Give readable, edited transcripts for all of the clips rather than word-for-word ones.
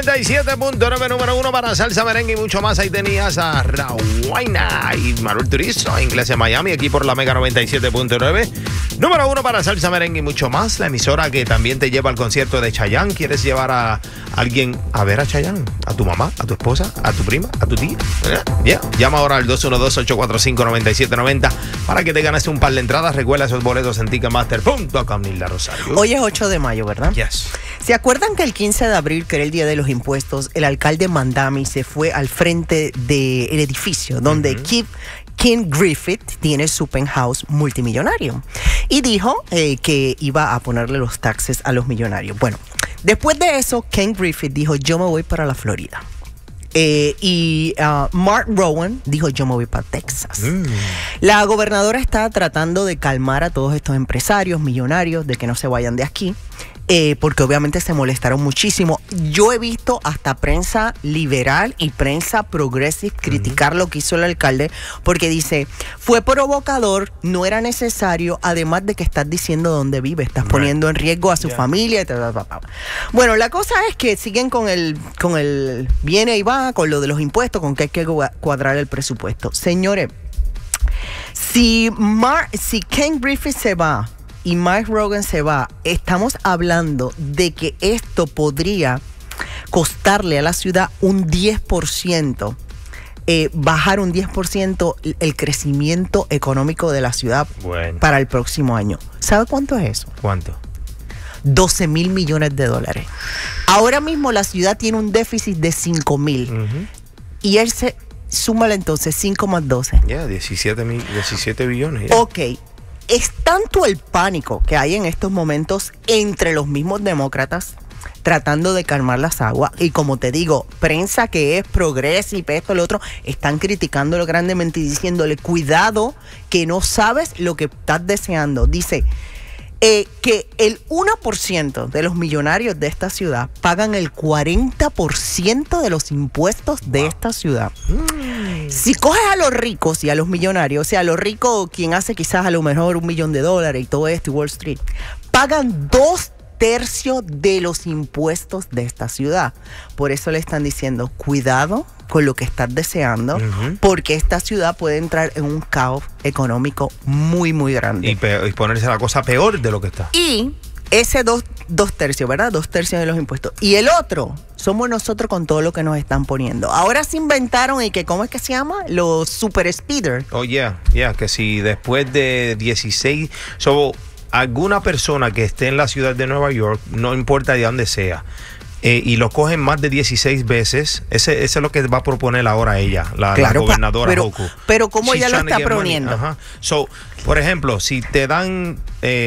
97.9, número 1 para salsa, merengue y mucho más. Ahí tenías a Rawaina y Manuel Turizo, Inglés en Miami, aquí por la Mega 97.9. Número 1 para salsa, merengue y mucho más. La emisora que también te lleva al concierto de Chayanne. ¿Quieres llevar a alguien a ver a Chayanne? ¿A tu mamá? ¿A tu esposa? ¿A tu prima? ¿A tu tía? Llama ahora al 212-845-9790 para que te ganes un par de entradas. Recuerda esos boletos en Ticketmaster.com. Nilda Rosario. Hoy es 8 de mayo, ¿verdad? Yes. ¿Se acuerdan que el 15 de abril, que era el día de los impuestos, el alcalde Mandami se fue al frente del edificio donde Ken Griffith tiene su penthouse multimillonario y dijo que iba a ponerle los taxes a los millonarios? Bueno, después de eso, Ken Griffith dijo: yo me voy para la Florida. Y Mark Rowan dijo: yo me voy para Texas. La gobernadora está tratando de calmar a todos estos empresarios millonarios de que no se vayan de aquí. Porque obviamente se molestaron muchísimo. Yo he visto hasta prensa liberal y prensa progressive criticar lo que hizo el alcalde, porque dice: fue provocador, no era necesario, además de que estás diciendo dónde vive, estás poniendo en riesgo a su familia. Bueno, la cosa es que siguen con el viene y va, con lo de los impuestos, con que hay que cuadrar el presupuesto. Señores, si Ken Griffith se va y Mike Rowan se va, estamos hablando de que esto podría costarle a la ciudad un 10%, bajar un 10% el crecimiento económico de la ciudad para el próximo año. ¿Sabe cuánto es eso? ¿Cuánto? 12 mil millones de dólares. Ahora mismo la ciudad tiene un déficit de 5 mil. Y él súmale entonces 5 más 12. 17 billones. Ok. Es tanto el pánico que hay en estos momentos entre los mismos demócratas tratando de calmar las aguas, y como te digo, prensa que es progresiva, esto, lo otro, están criticándolo grandemente y diciéndole: cuidado que no sabes lo que estás deseando. Dice que el 1% de los millonarios de esta ciudad pagan el 40% de los impuestos de esta ciudad. Si coges a los ricos y a los millonarios, o sea, a los ricos, quien hace quizás a lo mejor $1 millón y todo esto, y Wall Street, pagan 2/3 de los impuestos de esta ciudad. Por eso le están diciendo: cuidado con lo que estás deseando, porque esta ciudad puede entrar en un caos económico muy, muy grande. Y ponerse la cosa peor de lo que está. Y ese 2/3, ¿verdad? 2/3 de los impuestos. Y el otro somos nosotros con todo lo que nos están poniendo. Ahora se inventaron, y que ¿cómo es que se llama? Los super speeders. Oh, que si después de 16... alguna persona que esté en la ciudad de Nueva York, no importa de dónde sea, y lo cogen más de 16 veces, ese es lo que va a proponer ahora ella, la gobernadora Hochul. Pero ¿cómo ella lo está proponiendo? Por ejemplo, si te dan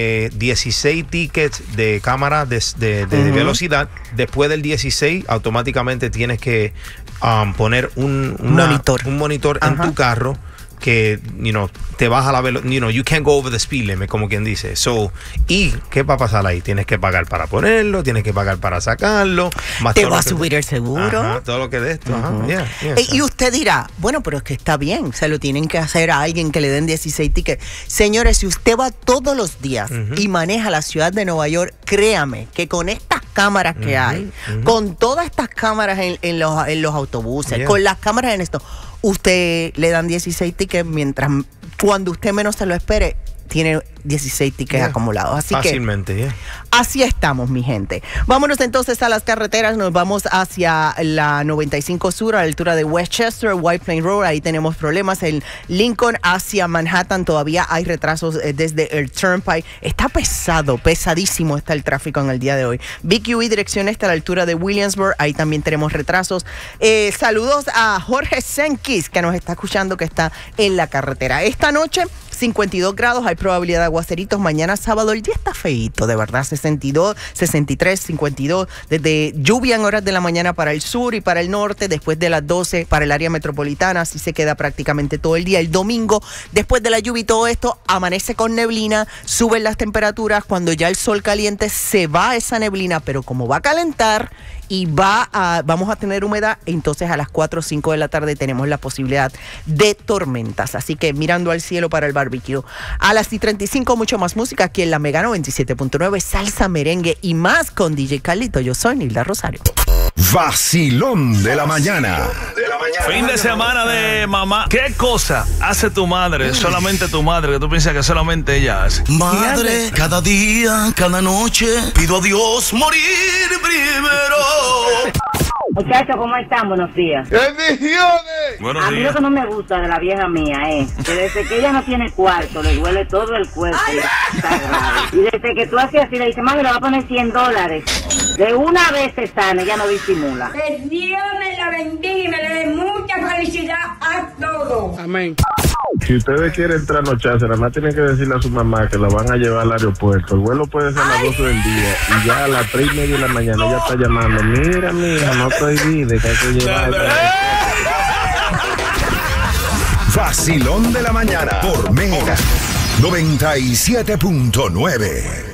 16 tickets de cámara de velocidad, después del 16 automáticamente tienes que poner un monitor en tu carro que, te baja la velocidad, you can't go over the speed limit, como quien dice. ¿Y qué va a pasar ahí? Tienes que pagar para ponerlo, tienes que pagar para sacarlo. Más te va a subir el seguro. Todo lo que de esto. Y usted dirá: bueno, pero es que está bien, se lo tienen que hacer a alguien que le den 16 tickets. Señores, si usted va todos los días y maneja la ciudad de Nueva York, créame que con estas cámaras que hay, con todas estas cámaras en los autobuses, con las cámaras en esto, usted le dan 16 tickets, mientras cuando usted menos se lo espere, tiene 16 tickets acumulados. Así fácilmente, así estamos, mi gente. Vámonos entonces a las carreteras. Nos vamos hacia la 95 Sur, a la altura de Westchester, White Plain Road. Ahí tenemos problemas. En Lincoln hacia Manhattan todavía hay retrasos desde el Turnpike. Está pesadísimo está el tráfico en el día de hoy. BQE, dirección este, a la altura de Williamsburg. Ahí también tenemos retrasos. Saludos a Jorge Senkis, que nos está escuchando, que está en la carretera. Esta noche, 52 grados, hay probabilidad de aguaceritos. Mañana sábado el día está feíto, de verdad, 62, 63, 52, desde lluvia en horas de la mañana para el sur y para el norte, después de las 12 para el área metropolitana, así se queda prácticamente todo el día. El domingo, después de la lluvia y todo esto, amanece con neblina, suben las temperaturas, cuando ya el sol caliente se va esa neblina, pero como va a calentar y vamos a tener humedad, entonces a las 4 o 5 de la tarde tenemos la posibilidad de tormentas. Así que mirando al cielo para el barbecue. A las 10:35, mucho más música aquí en la Mega 97.9, salsa, merengue y más con DJ Carlito. Yo soy Nilda Rosario. Vacilón de la mañana. Fin de semana de mamá. ¿Qué cosa hace tu madre, solamente tu madre, que tú piensas que solamente ella hace? Madre, cada día, cada noche, pido a Dios morir primero. Muchachos, ¿cómo están? Buenos días. Buenos A mí lo días. que no me gusta de la vieja mía es que desde que ella no tiene cuarto, le duele todo el cuerpo. Y está grave. Y desde que tú haces así, le dices, mami, le va a poner $100. De una vez se sana, ella no disimula. Que Dios me la bendiga y me le dé mucha felicidad a todos. Amén. Si ustedes quieren trasnocharse, nada más tienen que decirle a su mamá que la van a llevar al aeropuerto. El vuelo puede ser a las 12 del día y ya a las 3:30 de la mañana ella está llamando. Mira, mija, no estoy bien, que hay que llevar. Vacilón de la mañana por Mega 97.9.